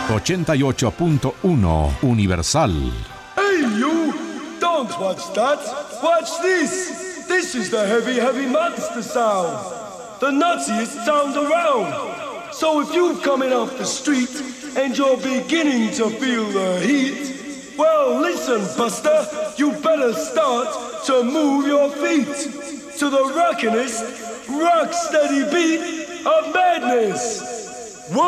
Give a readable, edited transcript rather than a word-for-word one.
88.1 Universal. Hey you! Don't watch that! Watch this! This is the heavy monster sound! The nuttiest sound around! So if you're coming off the street and you're beginning to feel the heat, well listen Buster, you better start to move your feet to the rockinest, rock steady beat of madness!